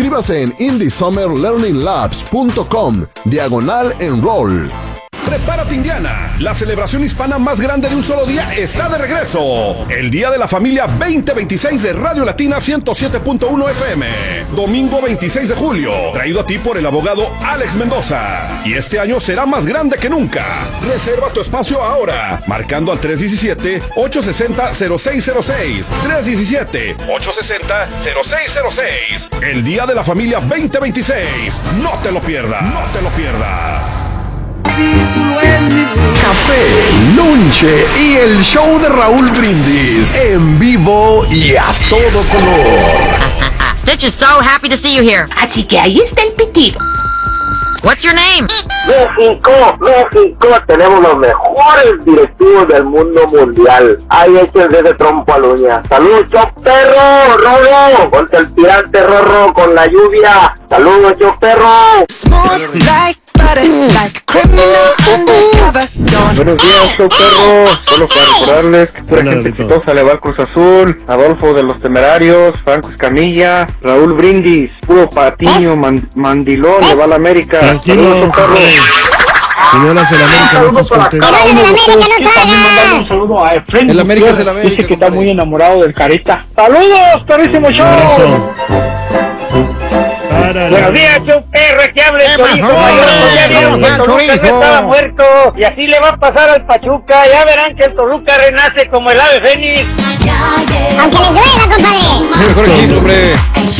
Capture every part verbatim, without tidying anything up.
Inscríbase en indie summer learning labs punto com, diagonal enroll. Prepárate, Indiana. La celebración hispana más grande de un solo día está de regreso. El Día de la Familia veinte veintiséis de Radio Latina ciento siete punto uno F M. Domingo veintiséis de julio. Traído a ti por el abogado Alex Mendoza. Y este año será más grande que nunca. Reserva tu espacio ahora. Marcando al tres diecisiete, ocho sesenta, cero seis cero seis. tres diecisiete, ocho sesenta, cero seis cero seis. El Día de la Familia veinte veintiséis. No te lo pierdas. No te lo pierdas. Café, lonche y el show de Raúl Brindis en vivo y a todo color. Stitch is so happy to see you here. Así que ahí está el pitido. What's your name? México, México, tenemos los mejores directivos del mundo mundial. Ahí hechos desde trompo a uña. Saludos, Choperro, Rorro, contra el tirante Rorro con la lluvia. Saludos, Choperro. Buenos días, Choperro. Solo para recordarles que pura gente exitosa le va al Cruz Azul. Adolfo de los Temerarios, Franco Escamilla, Raúl Brindis, puro patiño, man, mandilón, le va a la América. Tranquilo, señoras del América, no estás contento. También mandarle un saludo a Efraín. El América es el América. Dice que está muy enamorado del Carita. ¡Saludos, carísimo show! Buenos días, Choperro, que hable el chorizo mayor. Ya vieron que el Toluca estaba muerto. Y así le va a pasar al Pachuca. Ya verán que el Toluca renace como el ave fénix. Aunque les duela, compadre. Mejor equipo, hombre.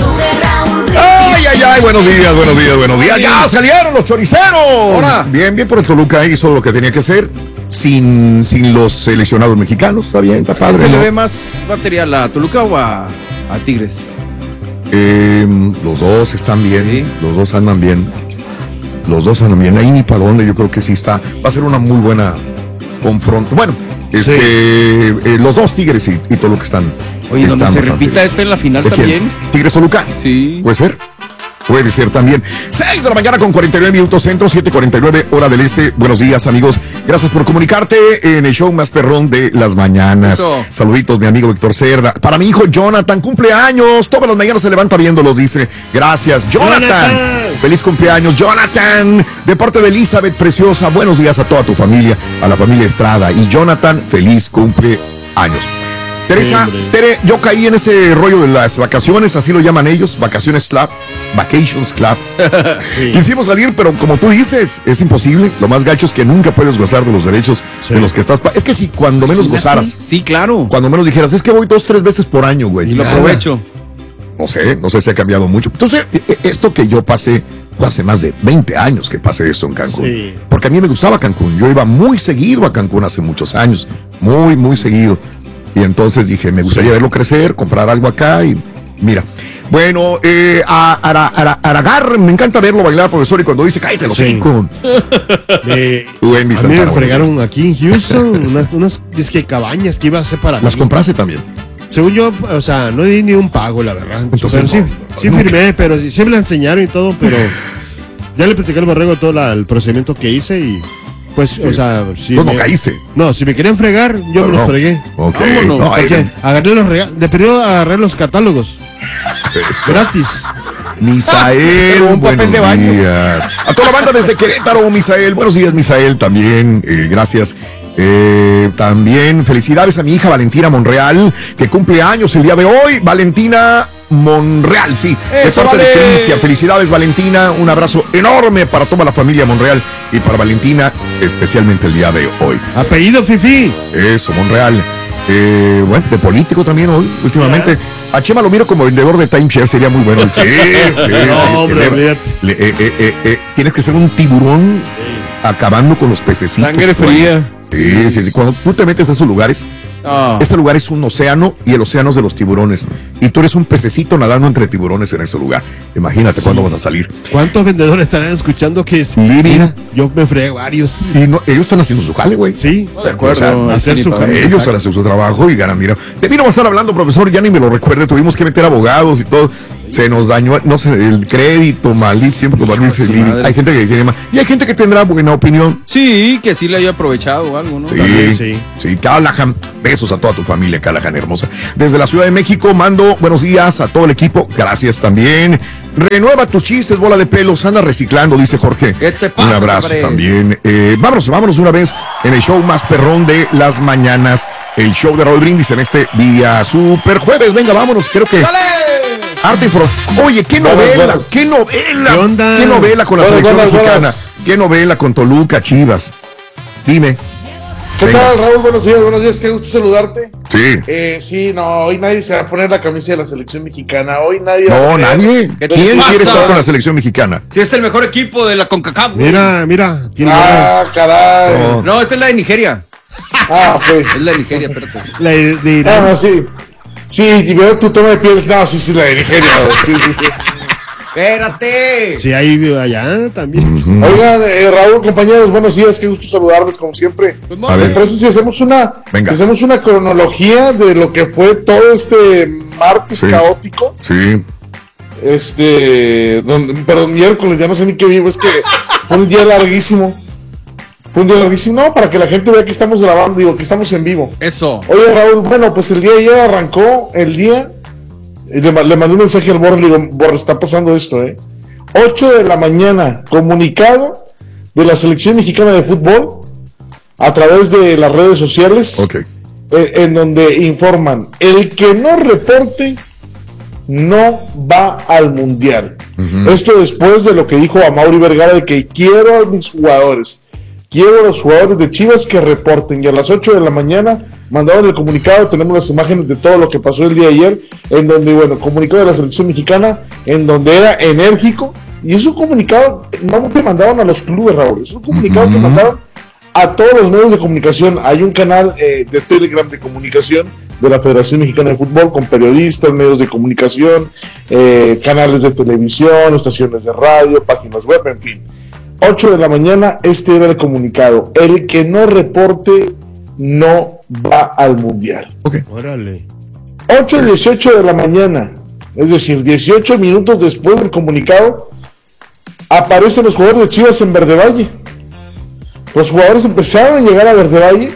Ay, ay, ay, buenos días, buenos días, buenos días. Ya salieron los choriceros. Hola. Bien, bien por el Toluca, hizo lo que tenía que hacer. Sin, sin los seleccionados mexicanos, está bien, está padre. ¿Se ¿no? le ve más material a Toluca o a, a Tigres? Eh, los dos están bien, ¿Sí? los dos andan bien. Los dos andan bien. Ahí ni para dónde, yo creo que sí está. Va a ser una muy buena confronto. Bueno, este, sí. eh, los dos Tigres y, y Toluca están. Oye, están donde se bastante repita bien. esto en la final ¿De también. quién? ¿Tigres Toluca? Sí. Puede ser. Puede ser también. seis de la mañana con cuarenta y nueve minutos centro, siete cuarenta y nueve hora del este. Buenos días, amigos. Gracias por comunicarte en el show más perrón de las mañanas. Eso. Saluditos, mi amigo Víctor Cerda. Para mi hijo Jonathan, cumpleaños. Todas las mañanas se levanta viéndolos, dice. Gracias, Jonathan. Jonathan. Feliz cumpleaños, Jonathan. De parte de Elizabeth, preciosa. Buenos días a toda tu familia, a la familia Estrada. Y Jonathan, feliz cumpleaños. Teresa, sí, Tere, yo caí en ese rollo de las vacaciones, así lo llaman ellos, Vacaciones Club, Vacations Club. Sí. Quisimos salir, pero como tú dices, es imposible. Lo más gacho es que nunca puedes gozar de los derechos sí. de los que estás... Pa- es que si cuando menos sí, gozaras... Sí, claro. Cuando menos dijeras, es que voy dos, tres veces por año, güey. Y lo aprovecho. No sé, no sé si ha cambiado mucho. Entonces, esto que yo pasé, fue hace más de veinte años que pasé esto en Cancún. Sí. Porque a mí me gustaba Cancún. Yo iba muy seguido a Cancún hace muchos años. Muy, muy seguido. Y entonces dije, me gustaría verlo crecer, comprar algo acá y mira. Bueno, eh, a, Ara, Ara, Aragar, me encanta verlo bailar, profesor, y cuando dice, cállate los cinco. Sí. A mí me fregaron aquí en Houston unas, unas es que cabañas que iba a hacer para ¿Las aquí. compraste también? Según yo, o sea, no di ni un pago, la verdad. Entonces, pero no, sí, no, sí no, firmé, no. pero sí, sí me la enseñaron y todo, pero ya le platicé al Borrego todo la, el procedimiento que hice y... Pues, sí. o sea, si ¿Tú me, no caíste? No, si me querían fregar, yo no, me los no. fregué. Ok. Vámonos, No, porque hay... agarré los regalos. De periodo agarré los catálogos. Eso. Gratis. Misael, un buenos papel de baño. días. A toda la banda desde Querétaro, Misael. Buenos días, Misael, también. Eh, gracias. Eh, también felicidades a mi hija Valentina Monreal, que cumple años el día de hoy. Valentina Monreal, sí. Eso, de parte vale. de Cristian. Felicidades, Valentina. Un abrazo enorme para toda la familia Monreal y para Valentina, especialmente el día de hoy. Apellido Fifi. Eso, Monreal. Eh, bueno, de político también hoy, últimamente. A Chema lo miro como vendedor de timeshare, sería muy bueno. Sí, sí, sí. No, hombre, le, le, eh, eh, eh, eh, tienes que ser un tiburón acabando con los pececitos. Sangre fría. Sí, sí, sí. Cuando tú te metes a esos lugares, oh. ese lugar es un océano y el océano es de los tiburones. Y tú eres un pececito nadando entre tiburones en ese lugar. Imagínate sí. cuándo vas a salir. ¿Cuántos vendedores estarán escuchando que es? Living. Yo me fregué varios. Y no, ellos están haciendo su jale, güey. Sí, de acuerdo. O sea, hacer su jale. Ellos están haciendo su trabajo y ganan dinero. De mí no va a estar hablando, profesor, ya ni me lo recuerde. Tuvimos que meter abogados y todo. Se nos dañó, no sé, el crédito, maldito, siempre como dice Living. Hay gente que tiene más. Y hay gente que tendrá buena opinión. Sí, que sí le haya aprovechado algo, ¿no? Sí, También, sí. Sí, Callahan. Besos a toda tu familia, Callahan hermosa. Desde la Ciudad de México mando buenos días a todo el equipo. Gracias también. Renueva tus chistes, bola de pelos, anda reciclando, dice Jorge. ¿Qué te pasa, un abrazo hombre? también. Eh, vámonos, vámonos una vez en el show más perrón de las mañanas, el show de Raúl Brindis en este día super jueves. Venga, vámonos, creo que... ¡Dale! Arte y Fro- Oye, qué novela, qué novela, ¿Qué onda? qué novela con la Buenas, selección buenas, mexicana, buenas. qué novela con Toluca, Chivas. Dime. ¿Qué Venga. tal, Raúl? Buenos días, buenos días, qué gusto saludarte. Sí. Eh, sí, no, hoy nadie se va a poner la camisa de la selección mexicana, hoy nadie... No, va a poner- nadie. ¿Qué te ¿Quién pasa? quiere estar con la selección mexicana? Si es el mejor equipo de la CONCACAF. güey. Mira, mira. tiene Ah, caray. No. No, esta es la de Nigeria. Ah, ok. Es la de Nigeria, espérate. la de, de Ah, Irán. no, sí. Sí, y veo tu tono de piel, no, sí, sí, la de Nigeria, güey. Sí, sí, sí. Espérate. Sí, hay allá también. Oigan, eh, Raúl, compañeros, buenos días, qué gusto saludarlos como siempre. Pues, A ¿Me ver. parece si hacemos una, Venga. si hacemos una cronología de lo que fue todo este martes Sí. caótico? Sí. Este, don- perdón, miércoles, ya no sé ni qué vivo, es que fue un día larguísimo. Fue un día larguísimo, no, para que la gente vea que estamos grabando, digo, que estamos en vivo. Eso. Oye, Raúl, bueno, pues el día de ayer arrancó el día, y le, ma- le mandé un mensaje al Borre, le digo, Borre, está pasando esto, ¿eh? ocho de la mañana, comunicado de la selección mexicana de fútbol a través de las redes sociales, Ok. eh, en donde informan, el que no reporte no va al mundial. Esto después de lo que dijo Amaury Vergara de que quiero a mis jugadores, quiero a los jugadores de Chivas que reporten. Y a las ocho de la mañana mandaron el comunicado, tenemos las imágenes de todo lo que pasó el día de ayer, en donde, bueno, comunicado de la selección mexicana, en donde era enérgico, y es un comunicado, no que mandaron a los clubes, Raúl, es un comunicado que mandaron a todos los medios de comunicación. Hay un canal eh, de Telegram de comunicación de la Federación Mexicana de Fútbol con periodistas, medios de comunicación, eh, canales de televisión, estaciones de radio, páginas web, en fin. ocho de la mañana, este era el comunicado. El que no reporte no va al mundial. Órale. ocho dieciocho de la mañana, es decir, dieciocho minutos después del comunicado, aparecen los jugadores de Chivas en Verde Valle. Los jugadores empezaron a llegar a Verde Valle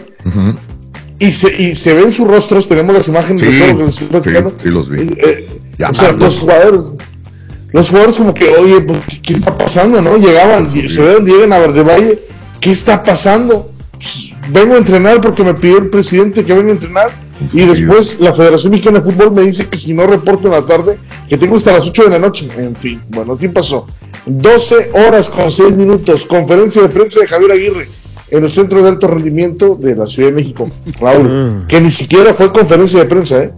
y, se, y se ven sus rostros, tenemos las imágenes Sí, de todo lo que les estoy sí, platicando. sí los vi. Eh, eh, Ya, o sea, Marcos. los jugadores, los jugadores como que, oye, pues, ¿qué, qué está pasando? ¿No? Llegaban, y se ven, llegan a Verde Valle, ¿qué está pasando? Pues, vengo a entrenar porque me pidió el presidente que venga a entrenar. Y después la Federación Mexicana de Fútbol me dice que si no reporto en la tarde, que tengo hasta las ocho de la noche. En fin, bueno, ¿qué pasó? doce horas con seis minutos, conferencia de prensa de Javier Aguirre en el Centro de Alto Rendimiento de la Ciudad de México. Raúl, que ni siquiera fue conferencia de prensa, ¿eh?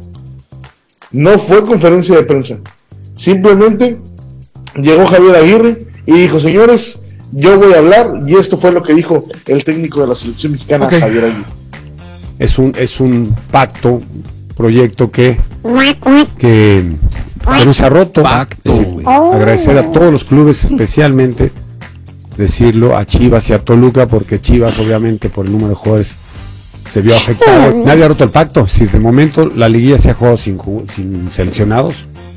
No fue conferencia de prensa. Simplemente llegó Javier Aguirre y dijo, señores, yo voy a hablar, y esto fue lo que dijo el técnico de la selección mexicana, Ok. Javier Aguirre. Es un, es un pacto, proyecto que, que, que no se ha roto. Pacto, Es decir, güey. agradecer a todos los clubes, especialmente decirlo a Chivas y a Toluca, porque Chivas obviamente por el número de jugadores se vio afectado. Nadie ha roto el pacto. Si de momento la liguilla se ha jugado sin, ju- sin seleccionados.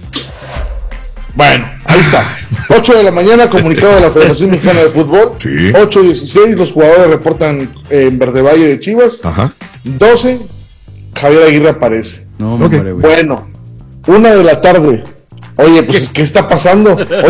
Bueno, ahí está. ocho de la mañana, comunicado de la Federación Mexicana de Fútbol. Sí. ocho dieciséis, los jugadores reportan en Verde Valle de Chivas. Ajá. doce, Javier Aguirre aparece. No, me Ok. muere, güey. Bueno, una de la tarde. Oye, pues, ¿qué está pasando? Oye,